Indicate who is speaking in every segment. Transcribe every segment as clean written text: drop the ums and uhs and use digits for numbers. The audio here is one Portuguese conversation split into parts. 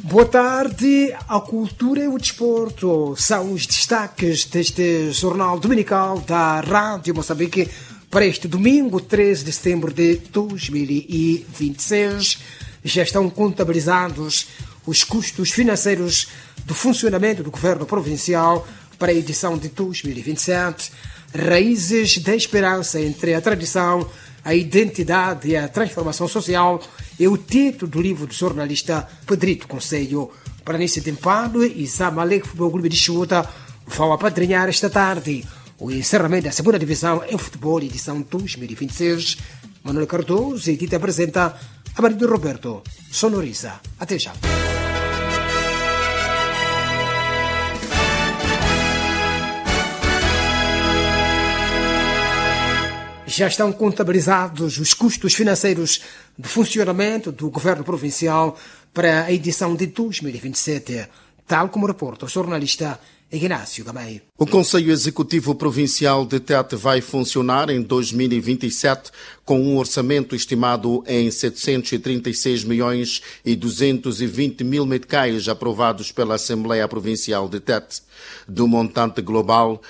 Speaker 1: Boa tarde. A cultura e o desporto são os destaques deste jornal dominical da Rádio Moçambique para este domingo, 13 de setembro de 2026. Já estão contabilizados os custos financeiros do funcionamento do governo provincial para a edição de 2027. Raízes da esperança entre a tradição, a identidade e a transformação social é o título do livro do jornalista Pedrito Conselho. Para nesse tempado, Isama Alec Futebol Clube de Chuta vão apadrinhar esta tarde o encerramento da segunda divisão em futebol, edição 2026. Manuel Cardoso e Tita apresenta a Marido Roberto sonoriza. Até já. Já estão contabilizados os custos financeiros de funcionamento do governo provincial para a edição de 2027, tal como reporta o jornalista Ignácio Gamay.
Speaker 2: O Conselho Executivo Provincial de Tete vai funcionar em 2027 com um orçamento estimado em 736 milhões e 220 mil meticais aprovados pela Assembleia Provincial de Tete. Do montante global,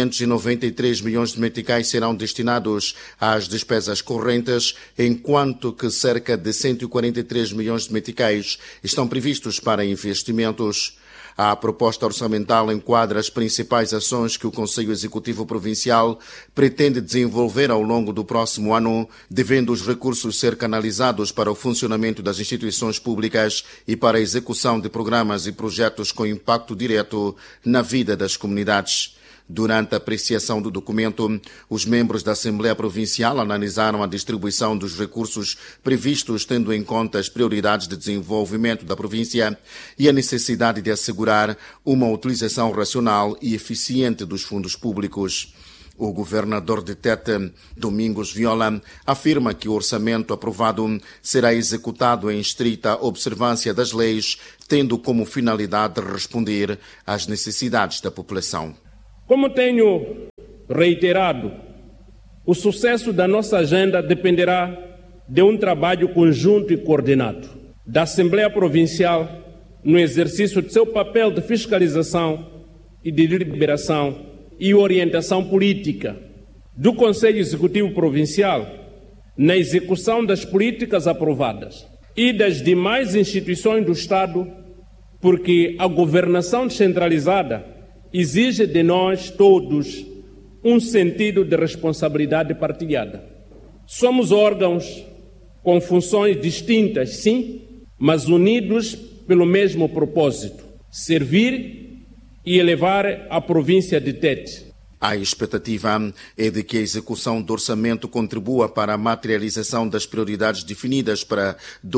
Speaker 2: 593 milhões de meticais serão destinados às despesas correntes, enquanto que cerca de 143 milhões de meticais estão previstos para investimentos. A proposta orçamental enquadra as principais ações que o Conselho Executivo Provincial pretende desenvolver ao longo do próximo ano, devendo os recursos ser canalizados para o funcionamento das instituições públicas e para a execução de programas e projetos com impacto direto na vida das comunidades. Durante a apreciação do documento, os membros da Assembleia Provincial analisaram a distribuição dos recursos previstos, tendo em conta as prioridades de desenvolvimento da província e a necessidade de assegurar uma utilização racional e eficiente dos fundos públicos. O governador de Tete, Domingos Viola, afirma que o orçamento aprovado será executado em estrita observância das leis, tendo como finalidade responder às necessidades da população.
Speaker 3: Como tenho reiterado, o sucesso da nossa agenda dependerá de um trabalho conjunto e coordenado da Assembleia Provincial no exercício de seu papel de fiscalização e de deliberação e orientação política, do Conselho Executivo Provincial na execução das políticas aprovadas e das demais instituições do Estado, porque a governação descentralizada exige de nós todos um sentido de responsabilidade partilhada. Somos órgãos com funções distintas, sim, mas unidos pelo mesmo propósito: servir e elevar a província de Tete.
Speaker 2: A expectativa é de que a execução do orçamento contribua para a materialização das prioridades definidas para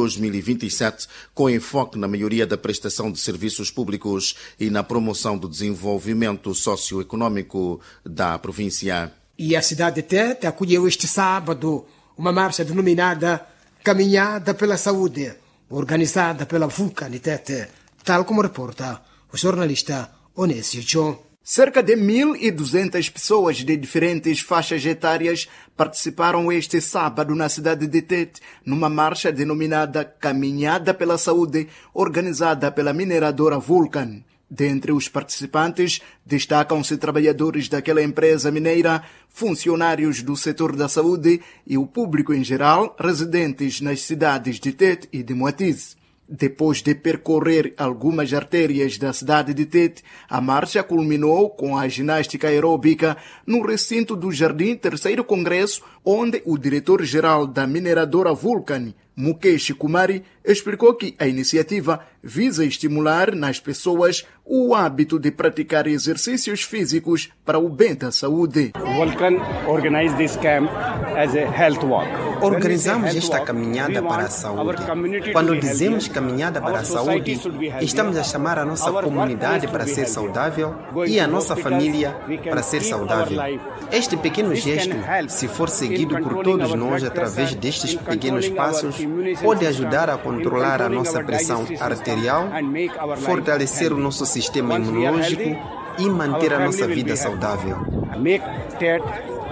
Speaker 2: 2027, com enfoque na melhoria da prestação de serviços públicos e na promoção do desenvolvimento socioeconômico da província.
Speaker 1: E a cidade de Tete acolheu este sábado uma marcha denominada Caminhada pela Saúde, organizada pela Vulcan de Tete, tal como reporta o jornalista Onésio John.
Speaker 4: Cerca de 1.200 pessoas de diferentes faixas etárias participaram este sábado na cidade de Tete, numa marcha denominada Caminhada pela Saúde, organizada pela mineradora Vulcan. Dentre os participantes, destacam-se trabalhadores daquela empresa mineira, funcionários do setor da saúde e o público em geral, residentes nas cidades de Tete e de Moatize. Depois de percorrer algumas artérias da cidade de Tete, a marcha culminou com a ginástica aeróbica no recinto do Jardim Terceiro Congresso, onde o diretor-geral da mineradora Vulcan, Mukesh Kumari, explicou que a iniciativa visa estimular nas pessoas o hábito de praticar exercícios físicos para o bem da saúde.
Speaker 5: Vulcan organized this camp as a health walk.
Speaker 6: Organizamos esta caminhada para a saúde. Quando dizemos caminhada para a saúde, estamos a chamar a nossa comunidade para ser saudável e a nossa família para ser saudável. Este pequeno gesto, se for seguido por todos nós através destes pequenos passos, pode ajudar a controlar a nossa pressão arterial, fortalecer o nosso sistema imunológico e manter a nossa vida saudável.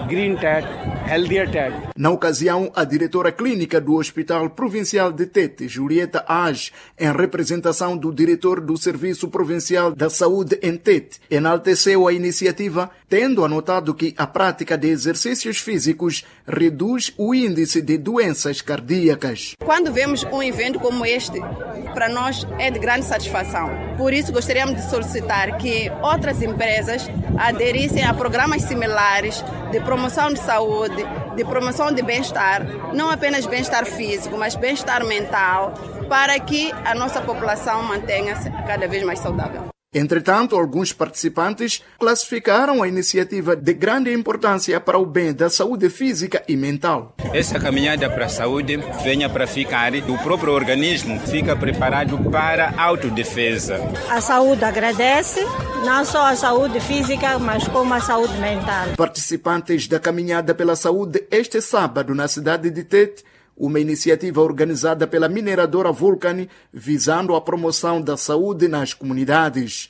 Speaker 5: green tag, healthier tag.
Speaker 4: Na ocasião, a diretora clínica do Hospital Provincial de Tete, Julieta Age, em representação do diretor do Serviço Provincial da Saúde em Tete, enalteceu a iniciativa, tendo anotado que a prática de exercícios físicos reduz o índice de doenças cardíacas.
Speaker 7: Quando vemos um evento como este, para nós é de grande satisfação. Por isso, gostaríamos de solicitar que outras empresas aderissem a programas similares de promoção de saúde, de promoção de bem-estar, não apenas bem-estar físico, mas bem-estar mental, para que a nossa população mantenha-se cada vez mais saudável.
Speaker 4: Entretanto, alguns participantes classificaram a iniciativa de grande importância para o bem da saúde física e mental.
Speaker 8: Essa caminhada para a saúde venha para ficar, o próprio organismo fica preparado para a autodefesa.
Speaker 9: A saúde agradece, não só a saúde física, mas como a saúde mental.
Speaker 4: Participantes da caminhada pela saúde este sábado na cidade de Tete, uma iniciativa organizada pela mineradora Vulcani, visando a promoção da saúde nas comunidades.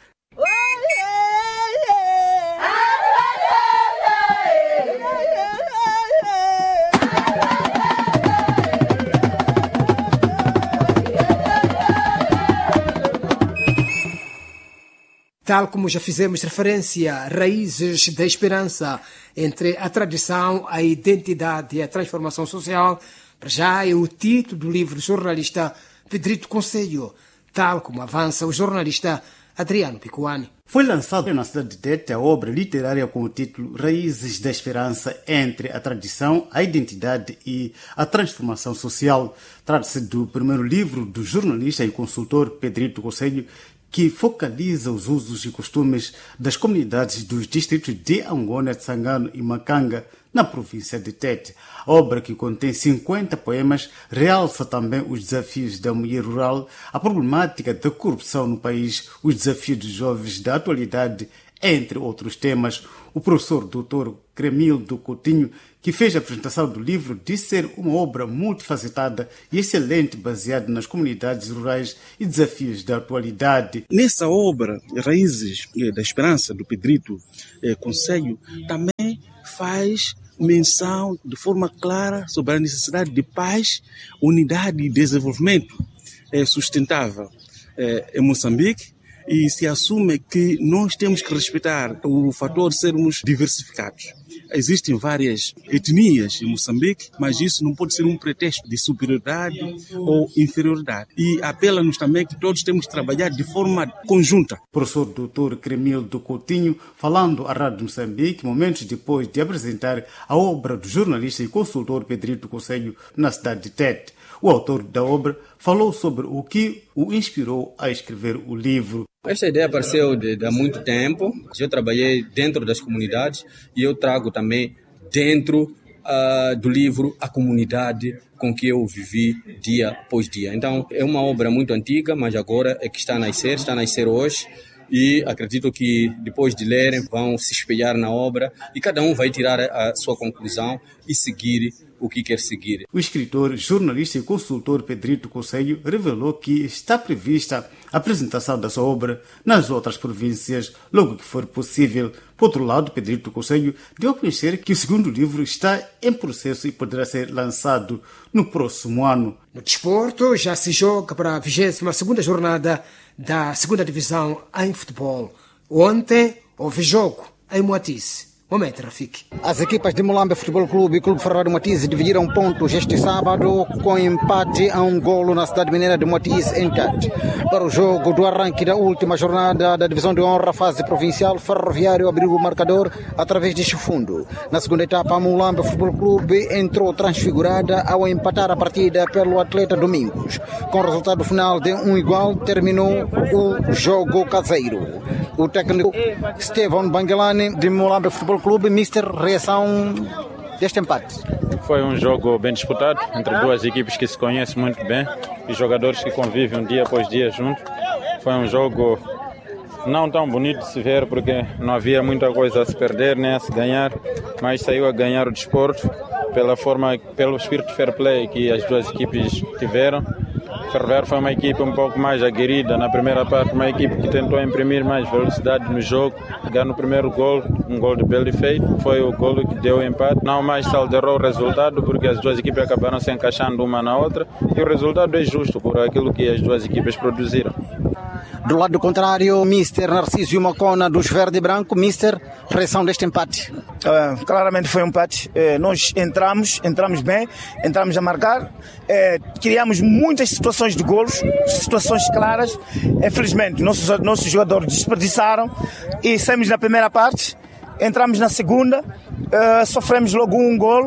Speaker 1: Tal como já fizemos referência, raízes da esperança entre a tradição, a identidade e a transformação social, para já é o título do livro do jornalista Pedrito Conselho, tal como avança o jornalista Adriano Picuani.
Speaker 10: Foi lançada na cidade de Tete a obra literária com o título Raízes da Esperança entre a tradição, a identidade e a transformação social. Trata-se do primeiro livro do jornalista e consultor Pedrito Conselho, que focaliza os usos e costumes das comunidades dos distritos de Angona, Tsangano e Macanga, na província de Tete. A obra, que contém 50 poemas, realça também os desafios da mulher rural, a problemática da corrupção no país, os desafios dos jovens da atualidade, entre outros temas. O professor Dr. Cremildo Coutinho, que fez a apresentação do livro, disse ser uma obra multifacetada e excelente, baseada nas comunidades rurais e desafios da atualidade.
Speaker 11: Nessa obra, Raízes da Esperança, do Pedrito Conselho, também faz menção de forma clara sobre a necessidade de paz, unidade e desenvolvimento sustentável em Moçambique, e se assume que nós temos que respeitar o fator de sermos diversificados. Existem várias etnias em Moçambique, mas isso não pode ser um pretexto de superioridade ou inferioridade. E apela-nos também que todos temos que trabalhar de forma conjunta.
Speaker 10: Professor Dr. Cremildo Coutinho, falando à Rádio Moçambique, momentos depois de apresentar a obra do jornalista e consultor Pedrito Conselho na cidade de Tete. O autor da obra falou sobre o que o inspirou a escrever o livro.
Speaker 12: Esta ideia apareceu há muito tempo. Eu trabalhei dentro das comunidades e eu trago também dentro do livro a comunidade com que eu vivi dia após dia. Então é uma obra muito antiga, mas agora é que está a nascer hoje. E acredito que depois de lerem vão se espelhar na obra e cada um vai tirar a sua conclusão e seguir o que quer seguir.
Speaker 10: O escritor, jornalista e consultor Pedrito Conselho revelou que está prevista a apresentação da sua obra nas outras províncias, logo que for possível. Por outro lado, Pedrito Conselho deu a conhecer que o segundo livro está em processo e poderá ser lançado no próximo ano.
Speaker 1: No desporto, já se joga para a 22ª jornada da 2ª divisão em futebol. Ontem houve jogo em Moatize. Momento, Rafik.
Speaker 13: As equipas de Mulambe Futebol Clube e Clube Ferroviário de Moatize dividiram pontos este sábado com empate a 1 golo na cidade mineira de Moatize, em Tete. Para o jogo do arranque da última jornada da Divisão de Honra, fase provincial, Ferroviário abriu o marcador através de Chifundo. Na segunda etapa, a Mulambe Futebol Clube entrou transfigurada ao empatar a partida pelo atleta Domingos. Com o resultado final de 1-1, terminou o jogo caseiro. O técnico Estevão Bangelani, de Mulambe Futebol Clube, mister, reação deste empate?
Speaker 14: Foi um jogo bem disputado entre duas equipes que se conhecem muito bem e jogadores que convivem dia após dia juntos. Foi um jogo não tão bonito de se ver porque não havia muita coisa a se perder nem a se ganhar, mas saiu a ganhar o desporto pelo espírito de fair play que as duas equipes tiveram. Ferroviário foi uma equipe um pouco mais aguerrida na primeira parte, uma equipe que tentou imprimir mais velocidade no jogo. Ganhou no primeiro gol, um gol de belo efeito, foi o gol que deu o empate. Não mais se alterou o resultado porque as duas equipes acabaram se encaixando uma na outra e o resultado é justo por aquilo que as duas equipes produziram.
Speaker 13: Do lado contrário, Mr. Narciso Macona dos Verde e Branco. Mr., reação deste empate?
Speaker 15: Claramente foi um empate. Nós entramos bem, entramos a marcar, criamos muitas situações de golos, situações claras. Infelizmente, nossos jogadores desperdiçaram e saímos na primeira parte, entramos na segunda, sofremos logo um gol,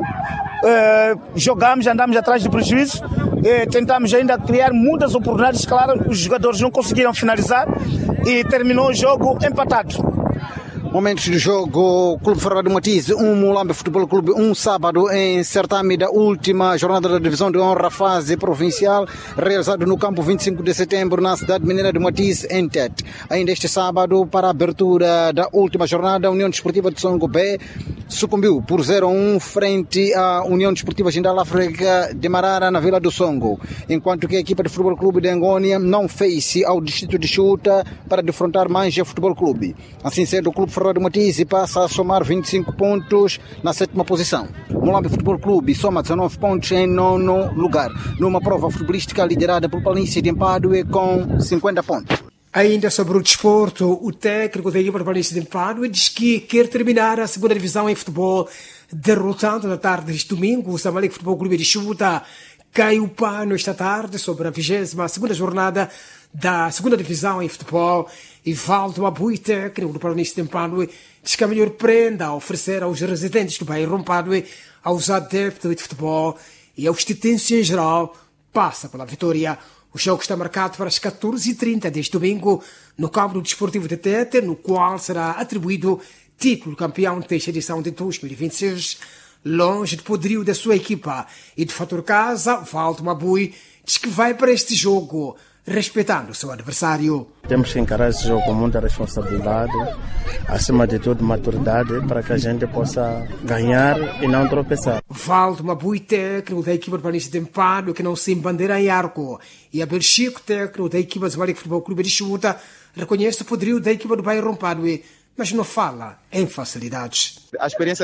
Speaker 15: jogamos, andamos atrás do prejuízo. Tentamos ainda criar muitas oportunidades, claro, os jogadores não conseguiram finalizar e terminou o jogo empatado.
Speaker 13: Momentos de jogo, Clube Ferroviário de Moatize, Mulambe Futebol Clube, sábado em certame da última jornada da Divisão de Honra fase provincial, realizado no campo 25 de setembro na cidade mineira de Moatize, em Tete. Ainda este sábado, para a abertura da última jornada, a União Desportiva de Songo B sucumbiu por 0-1 frente à União Desportiva Jindal África de Marara, na Vila do Songo, enquanto que a equipa de Futebol Clube de Angônia não fez-se ao distrito de Chuta para defrontar Manja Futebol Clube. Assim sendo, o Clube Ferroviário de Moatize passa a somar 25 pontos na 7ª posição. Mulambe Futebol Clube soma 19 pontos em 9º lugar, numa prova futebolística liderada por Planície de Empadue com 50 pontos.
Speaker 1: Ainda sobre o desporto, o técnico da equipa de Planície de Empadue diz que quer terminar a 2ª divisão em futebol, derrotando na tarde deste domingo o Zamalek Futebol Clube de Chuta. Cai o pano esta tarde sobre a 22ª jornada da 2ª divisão em futebol. E Valdo Abui, técnico do Planície de Empadue, diz que a melhor prenda a oferecer aos residentes do bairro Empadue, aos adeptos de futebol e aos tetenses em geral, passa pela vitória. O jogo está marcado para as 14h30 deste domingo no campo do Desportivo de Tete, no qual será atribuído título campeão desta edição de 2026. Longe do poderio da sua equipa e do fator casa, Valdo Mabui diz que vai para este jogo respeitando o seu adversário.
Speaker 16: Temos que encarar esse jogo com muita responsabilidade, acima de tudo maturidade, para que a gente possa ganhar e não tropeçar.
Speaker 1: Valdo Mabui, técnico da equipa do Planície de Empadue, que não se embandeira em arco, e Abel Chico, técnico da equipa do Zamalek Futebol Clube de Chuta, reconhece o poderio da equipa do bairro Empadue, mas não fala em facilidades.
Speaker 17: A experiência